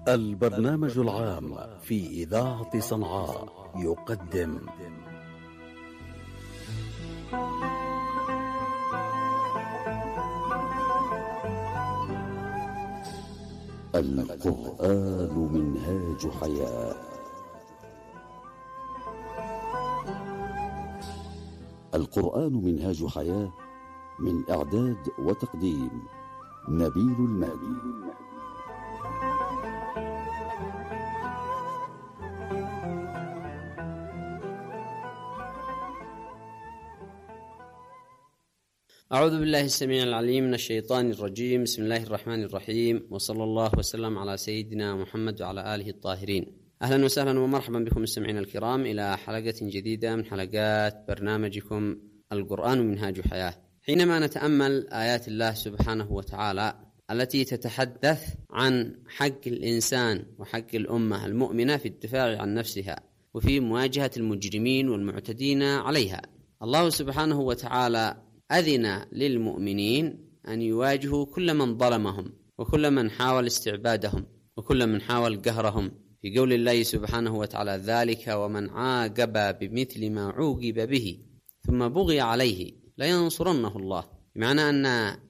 البرنامج العام في إذاعة صنعاء يقدم القرآن منهاج حياة. القرآن منهاج حياة، من إعداد وتقديم نبيل المهدي. أعوذ بالله السميع العليم من الشيطان الرجيم. بسم الله الرحمن الرحيم، وصلى الله وسلم على سيدنا محمد وعلى آله الطاهرين. أهلا وسهلا ومرحبا بكم مستمعين الكرام إلى حلقة جديدة من حلقات برنامجكم القرآن منهاج حياة، حينما نتأمل آيات الله سبحانه وتعالى التي تتحدث عن حق الإنسان وحق الأمة المؤمنة في الدفاع عن نفسها وفي مواجهة المجرمين والمعتدين عليها. الله سبحانه وتعالى أذن للمؤمنين أن يواجهوا كل من ظلمهم وكل من حاول استعبادهم وكل من حاول قهرهم، في قول الله سبحانه وتعالى: ذلك ومن عاقب بمثل ما عوقب به ثم بغي عليه لينصرنه الله. بمعنى أن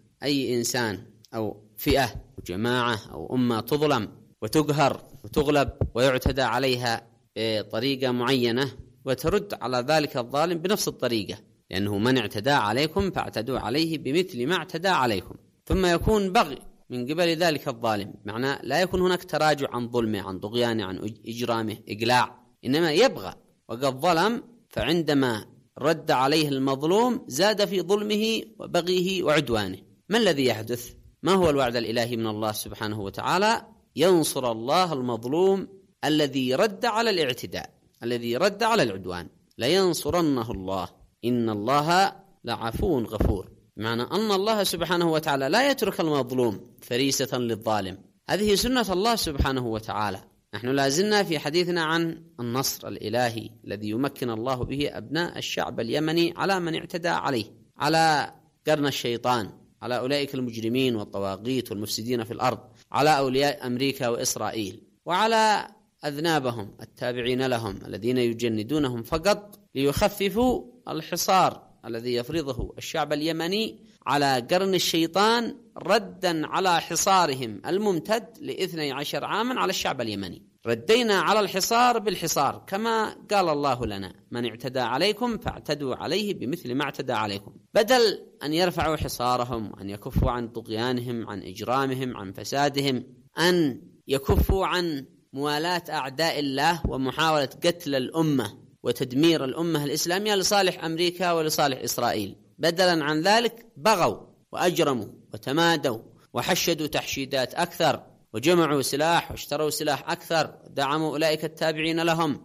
أي إنسان أو فئة وجماعة أو أمة تظلم وتقهر وتغلب ويعتدى عليها بطريقة معينة وترد على ذلك الظالم بنفس الطريقة، لأنه من اعتدى عليكم فاعتدوا عليه بمثل ما اعتدى عليكم، ثم يكون بغي من قبل ذلك الظالم، معناه لا يكون هناك تراجع عن ظلمه، عن طغيانه، عن إجرامه، إقلاع، إنما يبغى وقد ظلم، فعندما رد عليه المظلوم زاد في ظلمه وبغيه وعدوانه. ما الذي يحدث؟ ما هو الوعد الإلهي من الله سبحانه وتعالى؟ ينصر الله المظلوم الذي رد على الاعتداء، الذي رد على العدوان، لينصرنه الله إن الله لعفو غفور. معنى أن الله سبحانه وتعالى لا يترك المظلوم فريسة للظالم، هذه سنة الله سبحانه وتعالى. نحن لازلنا في حديثنا عن النصر الإلهي الذي يمكن الله به أبناء الشعب اليمني على من اعتدى عليه، على قرن الشيطان، على أولئك المجرمين والطواغيت والمفسدين في الأرض، على أولياء أمريكا وإسرائيل، وعلى أذنابهم التابعين لهم الذين يجندونهم فقط ليخففوا الحصار الذي يفرضه الشعب اليمني على قرن الشيطان، ردا على حصارهم الممتد ل12 عاما على الشعب اليمني. ردينا على الحصار بالحصار، كما قال الله لنا: من اعتدى عليكم فاعتدوا عليه بمثل ما اعتدى عليكم. بدل أن يرفعوا حصارهم، أن يكفوا عن طغيانهم، عن إجرامهم، عن فسادهم، أن يكفوا عن موالاة أعداء الله ومحاولة قتل الأمة وتدمير الأمة الإسلامية لصالح أمريكا ولصالح إسرائيل، بدلا عن ذلك بغوا وأجرموا وتمادوا وحشدوا تحشيدات أكثر، وجمعوا سلاح واشتروا سلاح أكثر، دعموا أولئك التابعين لهم،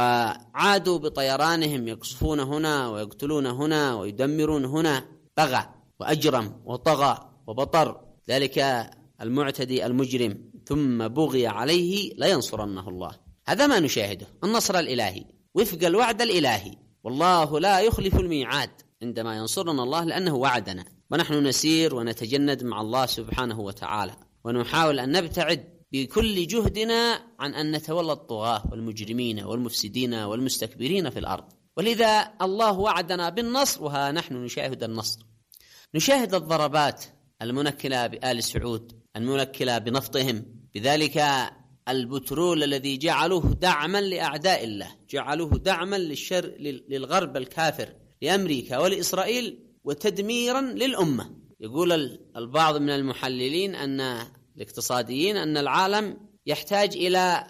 وعادوا بطيرانهم يقصفون هنا ويقتلون هنا ويدمرون هنا. بغى وأجرم وطغى وبطر ذلك المعتدي المجرم، ثم بغي عليه لينصرنه الله. هذا ما نشاهده، النصر الإلهي وفق الوعد الإلهي، والله لا يخلف الميعاد عندما ينصرنا الله، لأنه وعدنا، ونحن نسير ونتجند مع الله سبحانه وتعالى، ونحاول أن نبتعد بكل جهدنا عن أن نتولى الطغاة والمجرمين والمفسدين والمستكبرين في الأرض. ولذا الله وعدنا بالنصر، وها نحن نشاهد النصر، نشاهد الضربات المنكلة بآل سعود، المنكلة بنفطهم، بذلك البترول الذي جعلوه دعما لأعداء الله، جعلوه دعما للغرب الكافر، لأمريكا ولإسرائيل، وتدميرا للأمة. يقول البعض من المحللين الاقتصاديين أن العالم يحتاج إلى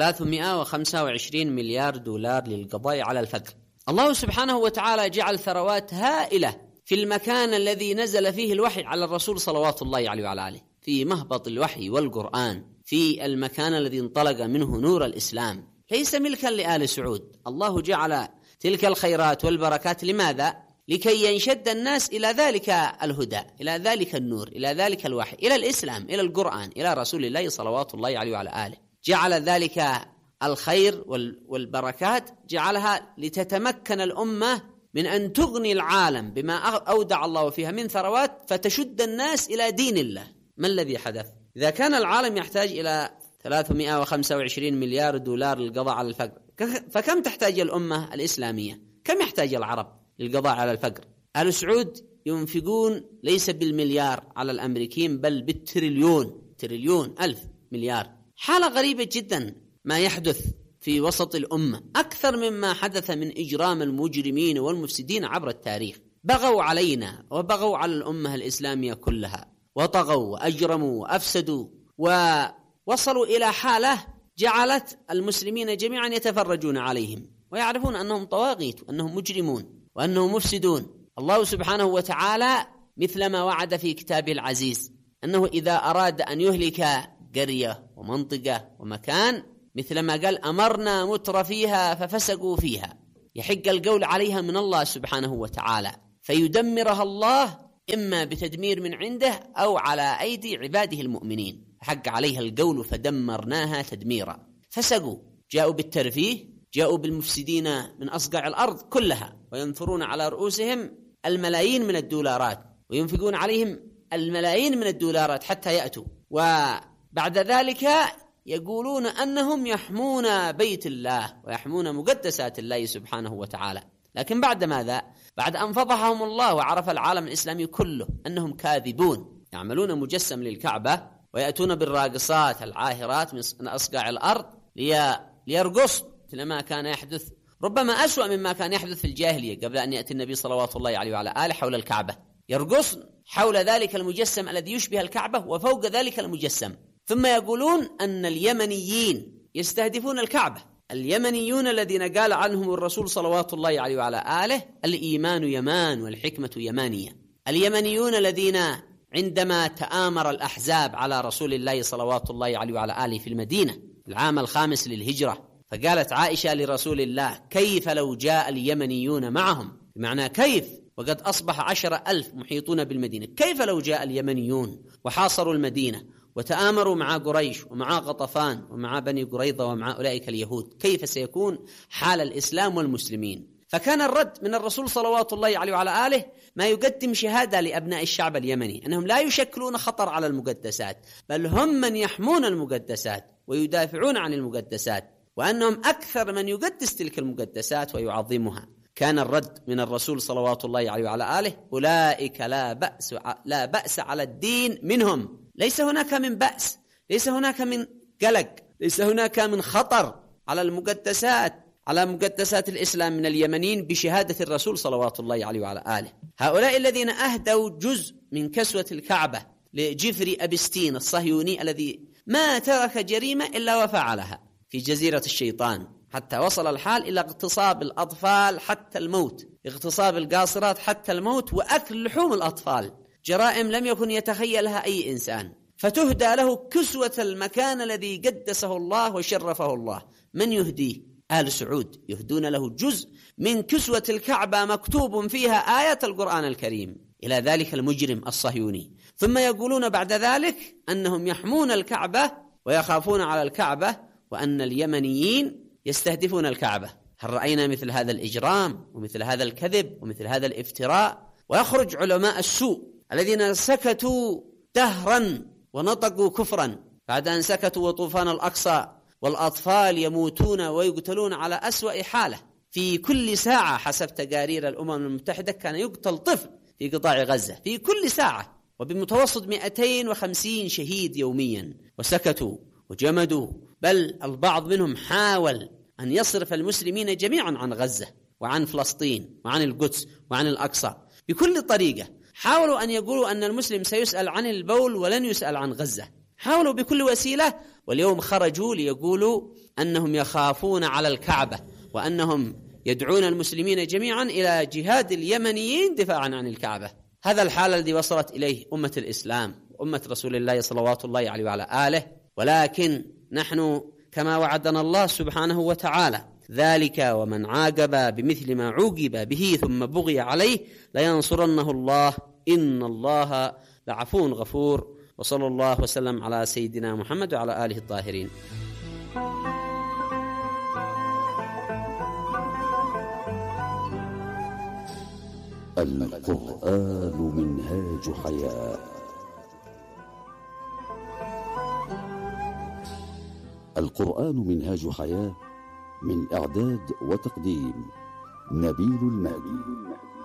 325 مليار دولار للقضاء على الفقر. الله سبحانه وتعالى جعل ثروات هائلة في المكان الذي نزل فيه الوحي على الرسول صلوات الله عليه وعلى آله، في مهبط الوحي والقرآن، في المكان الذي انطلق منه نور الإسلام، ليس ملكا لآل سعود. الله جعل تلك الخيرات والبركات لماذا؟ لكي ينشد الناس إلى ذلك الهدى، إلى ذلك النور، إلى ذلك الوحي، إلى الإسلام، إلى القرآن، إلى رسول الله صلوات الله عليه وعلى آله. جعل ذلك الخير والبركات، جعلها لتتمكن الأمة من أن تغني العالم بما أودع الله فيها من ثروات، فتشد الناس إلى دين الله. ما الذي حدث؟ إذا كان العالم يحتاج إلى 325 مليار دولار للقضاء على الفقر. فكم تحتاج الأمة الإسلامية؟ كم يحتاج العرب للقضاء على الفقر؟ آل سعود ينفقون ليس بالمليار على الأمريكيين بل بالتريليون، تريليون ألف مليار. حالة غريبة جدا ما يحدث في وسط الأمة، أكثر مما حدث من إجرام المجرمين والمفسدين عبر التاريخ. بغوا علينا وبغوا على الأمة الإسلامية كلها، وطغوا وأجرموا وأفسدوا، ووصلوا إلى حالة جعلت المسلمين جميعا يتفرجون عليهم ويعرفون أنهم طواغيت وأنهم مجرمون وأنهم مفسدون. الله سبحانه وتعالى مثل ما وعد في كتابه العزيز أنه إذا أراد أن يهلك قرية ومنطقة ومكان، مثل ما قال أمرنا متر فيها ففسقوا فيها، يحق القول عليها من الله سبحانه وتعالى فيدمرها الله إما بتدمير من عنده أو على أيدي عباده المؤمنين، حق عليها القول فدمرناها تدميرا. فسقوا، جاءوا بالترفيه، جاءوا بالمفسدين من أصقاع الأرض كلها، وينثرون على رؤوسهم الملايين من الدولارات وينفقون عليهم الملايين من الدولارات حتى يأتوا، وبعد ذلك يقولون أنهم يحمون بيت الله ويحمون مقدسات الله سبحانه وتعالى. لكن بعد ماذا؟ بعد أن فضحهم الله وعرف العالم الإسلامي كله أنهم كاذبون، يعملون مجسم للكعبة ويأتون بالراقصات العاهرات من أصقاع الأرض ليرقص مثل ما كان يحدث، ربما أسوأ مما كان يحدث في الجاهلية قبل أن يأتي النبي صلوات الله عليه وعلى آله حول الكعبة، يرقص حول ذلك المجسم الذي يشبه الكعبة وفوق ذلك المجسم. ثم يقولون أن اليمنيين يستهدفون الكعبة، اليمنيون الذين قال عنهم الرسول صلوات الله عليه وعلى آله الإيمان يمان والحكمة يمانية. اليمنيون الذين عندما تآمر الأحزاب على رسول الله صلوات الله عليه وعلى آله في المدينة العام 5 للهجرة، فقالت عائشة لرسول الله كيف لو جاء اليمنيون معهم، بمعنى كيف وقد أصبح 10,000 محيطون بالمدينة، كيف لو جاء اليمنيون وحاصروا المدينة وتآمروا مع قريش ومع غطفان ومع بني قريظة ومع أولئك اليهود، كيف سيكون حال الإسلام والمسلمين؟ فكان الرد من الرسول صلوات الله عليه وعلى آله ما يقدم شهادة لأبناء الشعب اليمني أنهم لا يشكلون خطر على المقدسات، بل هم من يحمون المقدسات ويدافعون عن المقدسات، وأنهم أكثر من يقدس تلك المقدسات ويعظمها. كان الرد من الرسول صلوات الله عليه وعلى آله أولئك لا بأس على الدين منهم، ليس هناك من بأس، ليس هناك من قلق، ليس هناك من خطر على المقدسات، على مقدسات الإسلام من اليمنيين بشهادة الرسول صلوات الله عليه وعلى آله. هؤلاء الذين أهدوا جزء من كسوة الكعبة لجفري أبستين الصهيوني الذي ما ترك جريمة إلا وفعلها في جزيرة الشيطان، حتى وصل الحال إلى اغتصاب الأطفال حتى الموت، اغتصاب القاصرات حتى الموت، وأكل لحوم الأطفال، جرائم لم يكن يتخيلها أي إنسان. فتهدى له كسوة المكان الذي قدسه الله وشرفه الله. من يهديه؟ آل سعود يهدون له جزء من كسوة الكعبة مكتوب فيها آية القرآن الكريم إلى ذلك المجرم الصهيوني. ثم يقولون بعد ذلك أنهم يحمون الكعبة ويخافون على الكعبة، وأن اليمنيين يستهدفون الكعبة. هل رأينا مثل هذا الإجرام ومثل هذا الكذب ومثل هذا الافتراء؟ ويخرج علماء السوء الذين سكتوا دهرا ونطقوا كفرا بعد أن سكتوا وطوفان الأقصى والأطفال يموتون ويقتلون على أسوأ حالة. في كل ساعة حسب تقارير الأمم المتحدة كان يقتل طفل في قطاع غزة في كل ساعة، وبمتوسط 250 شهيد يوميا، وسكتوا وجمدوا، بل البعض منهم حاول أن يصرف المسلمين جميعا عن غزة وعن فلسطين وعن القدس وعن الأقصى بكل طريقة. حاولوا أن يقولوا أن المسلم سيسأل عن البول ولن يسأل عن غزة، حاولوا بكل وسيلة، واليوم خرجوا ليقولوا أنهم يخافون على الكعبة وأنهم يدعون المسلمين جميعا إلى جهاد اليمنيين دفاعا عن الكعبة. هذا الحال الذي وصلت إليه أمة الإسلام وأمة رسول الله صلوات الله عليه وعلى آله. ولكن نحن كما وعدنا الله سبحانه وتعالى ذلك ومن عاقب بمثل ما عوقب به ثم بغي عليه لينصرنه الله إن الله لعفو غفور. وصلى الله وسلم على سيدنا محمد وعلى آله الطاهرين. القرآن منهاج حياة. القرآن منهاج حياة، من إعداد وتقديم نبيل المهدي.